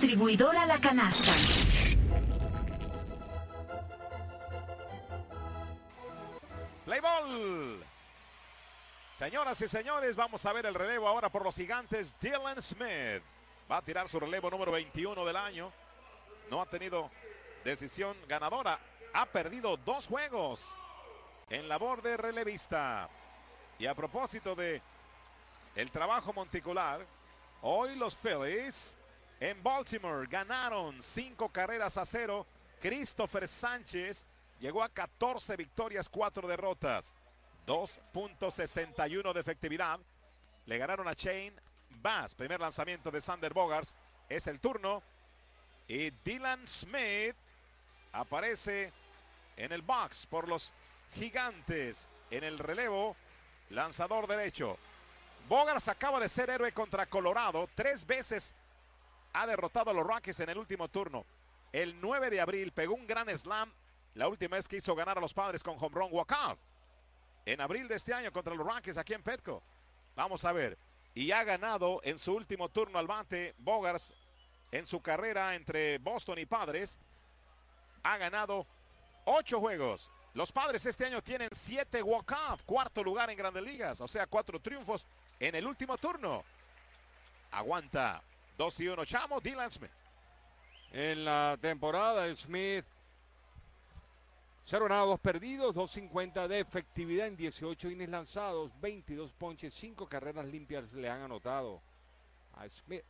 Distribuidora La Canasta. Play ball. Señoras y señores, vamos a ver el relevo ahora por los Gigantes. Dylan Smith va a tirar su relevo número 21 del año. No ha tenido decisión ganadora. Ha perdido 2 juegos en labor de relevista. Y a propósito de el trabajo monticular, hoy los Phillies en Baltimore ganaron 5-0. Christopher Sánchez llegó a 14 victorias, 4 derrotas. 2.61 de efectividad. Le ganaron a Shane Baz. Primer lanzamiento de Xander Bogaerts. Es el turno. Y Dylan Smith aparece en el box por los Gigantes. En el relevo, lanzador derecho. Bogaerts acaba de ser héroe contra Colorado. 3 veces ha derrotado a los Rockies en el último turno. El 9 de abril pegó un gran slam. La última vez que hizo ganar a los Padres con home run walk-off. En abril de este año contra los Rockies aquí en Petco. Vamos a ver. Y ha ganado en su último turno al bate Bogaerts en su carrera entre Boston y Padres. Ha ganado 8 juegos. Los Padres este año tienen 7 walk-off. 4º lugar en Grandes Ligas. O sea, 4 triunfos en el último turno. Aguanta. 2-1 Chamo, Dylan Smith. En la temporada, Smith 0 ganados, 2 perdidos, 2.50 de efectividad en 18 innings lanzados, 22 ponches, 5 carreras limpias le han anotado a Smith.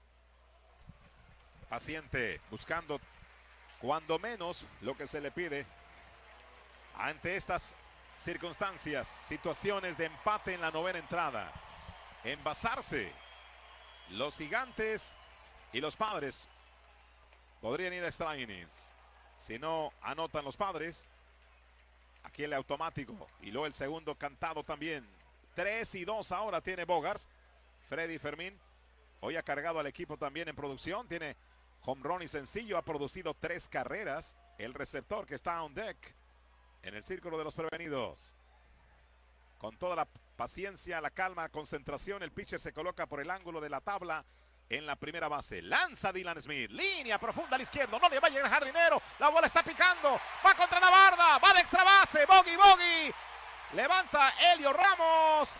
Paciente, buscando cuando menos lo que se le pide ante estas circunstancias, situaciones de empate en la novena entrada. Envasarse. Los Gigantes y los Padres podrían ir a extra innings. Si no anotan los Padres, aquí el automático y luego el segundo cantado también. 3-2 ahora tiene Bogaerts. Freddy Fermín hoy ha cargado al equipo también en producción. Tiene home run y sencillo. Ha producido 3 carreras. El receptor que está on deck en el círculo de los prevenidos. Con toda la paciencia, la calma, concentración, el pitcher se coloca por el ángulo de la tabla en la primera base. Lanza Dylan Smith. Línea profunda al izquierdo. No le va a llegar el jardinero. La bola está picando. Va contra la barda. Va de extra base. Bogey. Levanta Elio Ramos.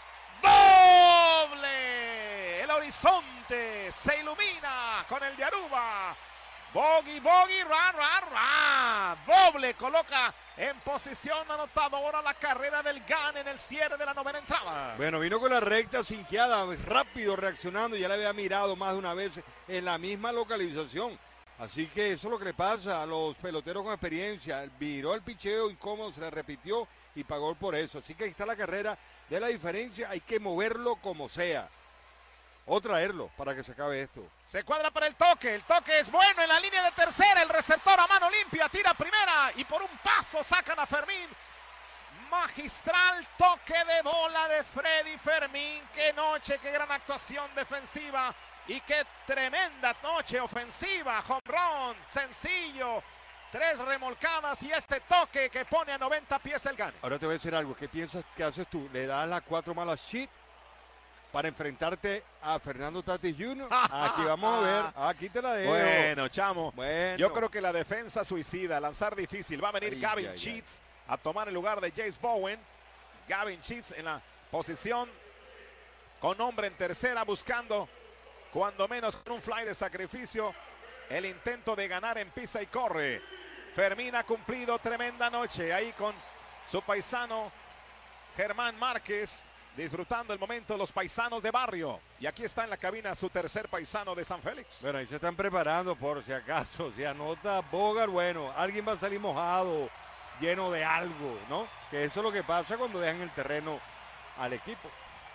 ¡Doble! El horizonte se ilumina con el de Aruba. Bogey, run. Doble coloca en posición anotadora la carrera del GAN en el cierre de la novena entrada. Bueno, vino con la recta sinqueada, rápido reaccionando. Ya le había mirado más de una vez en la misma localización. Así que eso es lo que le pasa a los peloteros con experiencia. Viró el picheo incómodo, se le repitió y pagó por eso. Así que ahí está la carrera de la diferencia. Hay que moverlo como sea. O traerlo para que se acabe esto. Se cuadra para el toque es bueno en la línea de tercera, el receptor a mano limpia, tira primera y por un paso sacan a Fermín. Magistral toque de bola de Freddy Fermín, qué noche, qué gran actuación defensiva y qué tremenda noche ofensiva, home run, sencillo, 3 remolcadas y este toque que pone a 90 pies el GAN. Ahora te voy a decir algo, ¿qué piensas que haces tú? ¿Le das las 4 malas shit para enfrentarte a Fernando Tatis Jr.? Aquí vamos a ver. Aquí te la dejo. Bueno, Chamo. Bueno. Yo creo que la defensa suicida, lanzar difícil. Va a venir Gavin Sheets a tomar el lugar de Jace Bowen. Gavin Sheets en la posición con hombre en tercera, buscando cuando menos con un fly de sacrificio el intento de ganar en pisa y corre. Fermín ha cumplido tremenda noche ahí con su paisano Germán Márquez. Disfrutando el momento los paisanos de barrio. Y aquí está en la cabina su tercer paisano de San Félix. Bueno, ahí se están preparando por si acaso. Si anota Bogaerts, bueno, alguien va a salir mojado, lleno de algo, ¿no? Que eso es lo que pasa cuando dejan el terreno al equipo.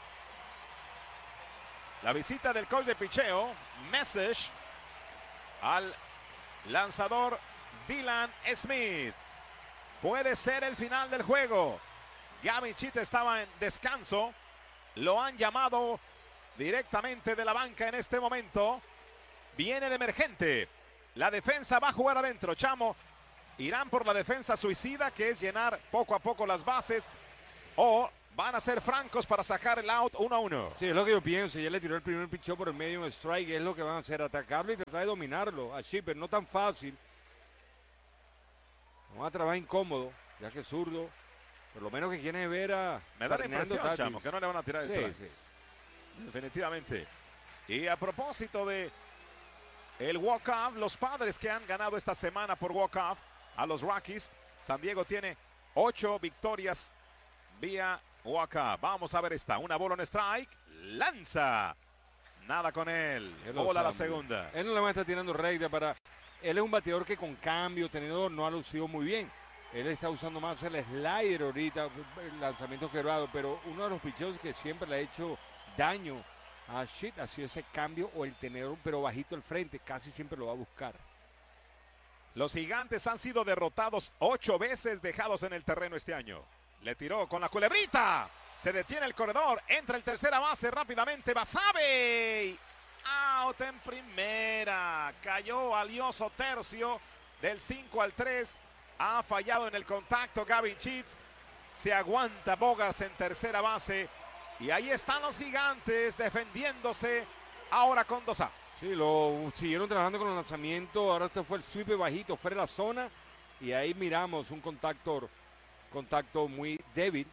La visita del coach de picheo, Message, al lanzador Dylan Smith. Puede ser el final del juego. Gavin Sheets estaba en descanso. Lo han llamado directamente de la banca en este momento. Viene de emergente. La defensa va a jugar adentro. Chamo, irán por la defensa suicida, que es llenar poco a poco las bases, o van a ser francos para sacar el out 1-1. Sí, es lo que yo pienso. Ya le tiró el primer picheo por el medio, un strike, es lo que van a hacer, atacarlo y tratar de dominarlo. Así, pero no tan fácil. Van a trabajar incómodo, ya que es zurdo. Por lo menos que quiere ver a Me da la Fernando impresión, Tatis. chamo, que no le van a tirar strikes. Sí. Definitivamente. Y a propósito de el walk-off, los Padres que han ganado esta semana por walk-off a los Rockies, San Diego tiene 8 victorias vía walk-off. Vamos a ver esta, una bola en strike, lanza. Nada con él, bola la segunda. Él no le va a estar tirando recta para... Él es un bateador que con cambio, tenedor, no ha lucido muy bien. Él está usando más el slider ahorita, el lanzamiento quebrado, pero uno de los picheos que siempre le ha hecho daño a Shit ha sido ese cambio o el tenedor, pero bajito al frente, casi siempre lo va a buscar. Los Gigantes han sido derrotados 8 veces, dejados en el terreno este año. Le tiró con la culebrita, se detiene el corredor, entra el tercera base rápidamente, Basabe. Out en primera, cayó valioso tercio del 5 al 3. Ha fallado en el contacto Gavin Sheets. Se aguanta Bogaerts en tercera base. Y ahí están los Gigantes defendiéndose ahora con 2 outs. Sí, lo siguieron trabajando con el lanzamiento. Ahora este fue el sweep bajito, fuera de la zona. Y ahí miramos un contacto muy débil.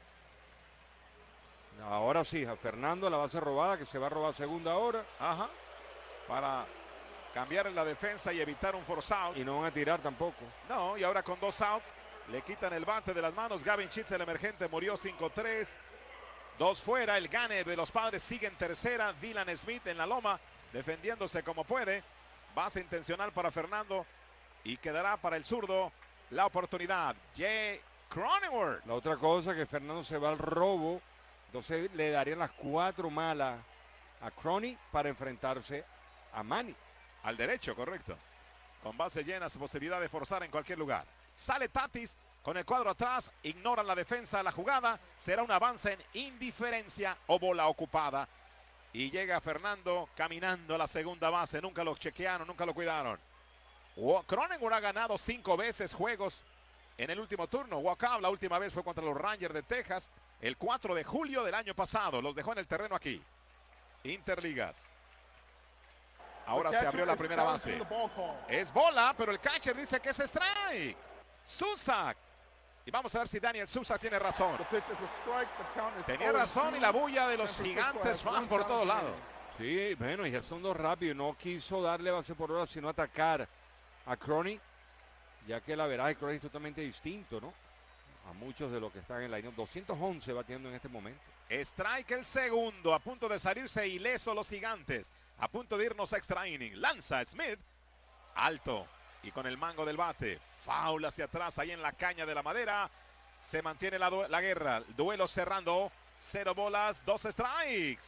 Ahora sí, a Fernando, la base robada, que se va a robar segunda ahora. Ajá. Para cambiar en la defensa y evitar un force out. Y no van a tirar tampoco. No, y ahora con 2 outs le quitan el bate de las manos. Gavin Sheets, el emergente, murió 5-3. 2 fuera, el gane de los Padres sigue en tercera. Dylan Smith en la loma, defendiéndose como puede. Base intencional para Fernando y quedará para el zurdo la oportunidad. Jay Cronenworth. La otra cosa que Fernando se va al robo, entonces le darían las 4 malas a Crony para enfrentarse a Manny. Al derecho, correcto. Con base llena, su posibilidad de forzar en cualquier lugar. Sale Tatis con el cuadro atrás, ignoran la defensa de la jugada. Será un avance en indiferencia o bola ocupada. Y llega Fernando caminando a la segunda base. Nunca lo chequearon, nunca lo cuidaron. Cronenworth ha ganado 5 veces juegos en el último turno. Walk-off la última vez fue contra los Rangers de Texas el 4 de julio del año pasado. Los dejó en el terreno aquí. Interligas. Ahora se abrió la primera base. Es bola, pero el catcher dice que es strike. Susac. Y vamos a ver si Daniel Susac tiene razón. Tenía razón y la bulla de los Gigantes van por todos lados. Sí, bueno, y son 2 rápidos. No quiso darle base por hora, sino atacar a Crony, ya que la verdad de Crony es totalmente distinto, ¿no? A muchos de los que están en la línea. 211 batiendo en este momento. Strike el segundo, a punto de salirse ileso los Gigantes. A punto de irnos a extra inning. Lanza Smith. Alto. Y con el mango del bate. Foul hacia atrás ahí en la caña de la madera. Se mantiene la guerra. El duelo cerrando. 0 bolas, 2 strikes.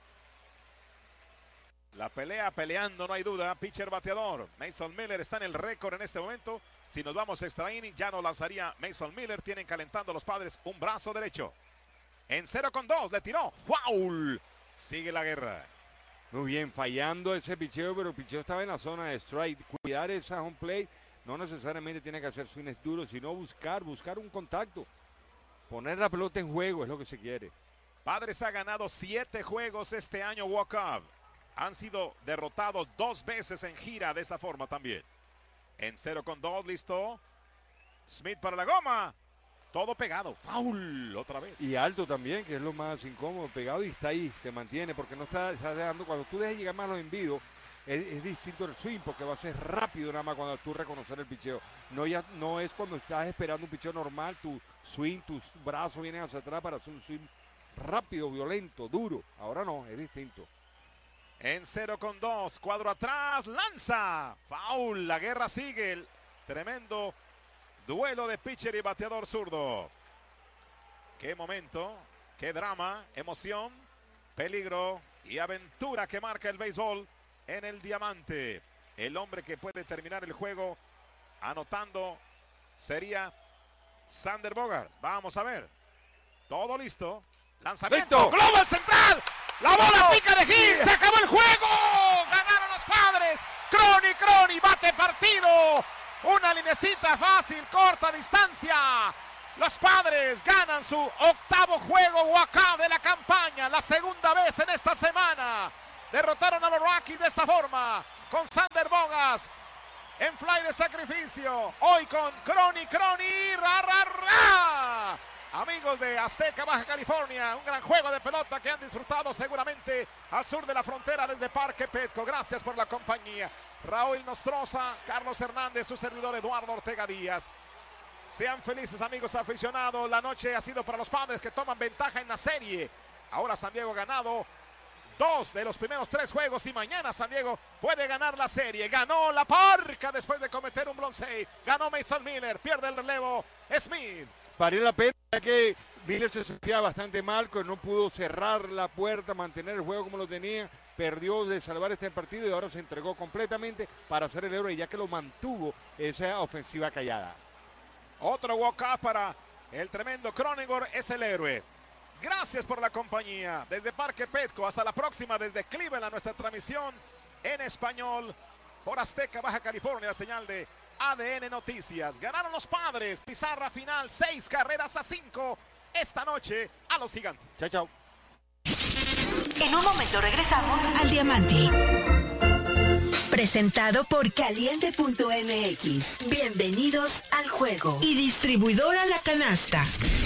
La pelea peleando, no hay duda. Pitcher bateador. Mason Miller está en el récord en este momento. Si nos vamos a extra inning, ya no lanzaría Mason Miller. Tienen calentando los Padres un brazo derecho. En 0-2, le tiró. Foul. Sigue la guerra. Muy bien, fallando ese picheo, pero el picheo estaba en la zona de strike. Cuidar esa home plate, no necesariamente tiene que hacer swings duros, sino buscar un contacto. Poner la pelota en juego es lo que se quiere. Padres ha ganado 7 juegos este año walk-off. Han sido derrotados 2 veces en gira de esa forma también. En 0-2, listo. Smith para la goma. Todo pegado, foul otra vez. Y alto también, que es lo más incómodo, pegado y está ahí, se mantiene, porque no está dejando, cuando tú dejas llegar más los envíos, es distinto el swing, porque va a ser rápido nada más cuando tú reconocer el picheo. No es cuando estás esperando un picheo normal, tu swing, tus brazos vienen hacia atrás para hacer un swing rápido, violento, duro. Ahora no, es distinto. En 0-2, cuadro atrás, lanza, foul, la guerra sigue, el tremendo duelo de pitcher y bateador zurdo. Qué momento, qué drama, emoción, peligro y aventura que marca el béisbol en el diamante. El hombre que puede terminar el juego anotando sería Xander Bogaerts. Vamos a ver. Todo listo. Lanzamiento. Global central. La bola pica de Gil. Se acabó el juego. Ganaron los Padres. Crony, bate partido. Una linecita fácil, corta distancia. Los Padres ganan su octavo juego walk-off de la campaña, la segunda vez en esta semana. Derrotaron a los Rockies de esta forma, con Sander Bogas en fly de sacrificio. Hoy con Crony, ra, ra, ra. Amigos de Azteca, Baja California, un gran juego de pelota que han disfrutado seguramente al sur de la frontera desde Parque Petco. Gracias por la compañía. Raúl Nostroza, Carlos Hernández, su servidor Eduardo Ortega Díaz. Sean felices, amigos aficionados. La noche ha sido para los Padres, que toman ventaja en la serie. Ahora San Diego ha ganado 2 de los primeros 3 juegos y mañana San Diego puede ganar la serie. Ganó la Parca después de cometer un bronce. Ganó Mason Miller, pierde el relevo Smith. Valió la pena, ya que Miller se sentía bastante mal, que no pudo cerrar la puerta, mantener el juego como lo tenía. Perdió de salvar este partido y ahora se entregó completamente para hacer el héroe, ya que lo mantuvo esa ofensiva callada. Otro walk-off para el tremendo Cronenworth, es el héroe. Gracias por la compañía. Desde Parque Petco, hasta la próxima desde Cleveland, nuestra transmisión en español por Azteca, Baja California, la señal de ADN Noticias. Ganaron los Padres, pizarra final, 6-5 esta noche a los Gigantes. Chao, chao. En un momento regresamos al Diamante. Presentado por Caliente.mx. Bienvenidos al juego. Y distribuidora La Canasta.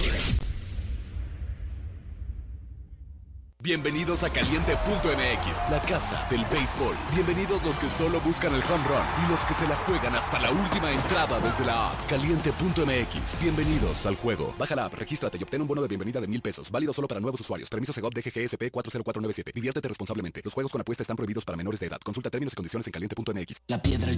Bienvenidos a Caliente.mx, la casa del béisbol. Bienvenidos los que solo buscan el home run y los que se la juegan hasta la última entrada desde la app. Caliente.mx, bienvenidos al juego. Baja la app, regístrate y obtén un bono de bienvenida de $1,000. Válido solo para nuevos usuarios. Permiso Segov DGGSP 40497. Diviértete responsablemente. Los juegos con apuesta están prohibidos para menores de edad. Consulta términos y condiciones en Caliente.mx. La piedra